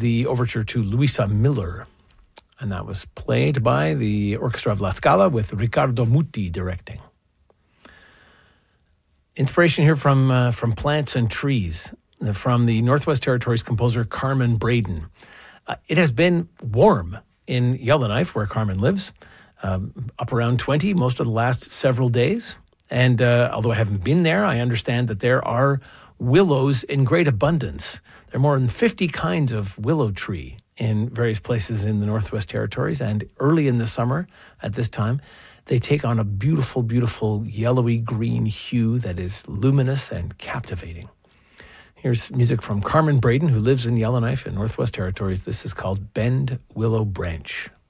the overture to Luisa Miller. And that was played by the Orchestra of La Scala with Riccardo Muti directing. Inspiration here from plants and trees, from the Northwest Territories composer Carmen Braden. It has been warm in Yellowknife, where Carmen lives, up around 20 most of the last several days. And although I haven't been there, I understand that there are willows in great abundance. There are more than 50 kinds of willow tree in various places in the Northwest Territories. And early in the summer, at this time, they take on a beautiful, beautiful yellowy green hue that is luminous and captivating. Here's music from Carmen Braden, who lives in Yellowknife in Northwest Territories. This is called Bend Willow Branch.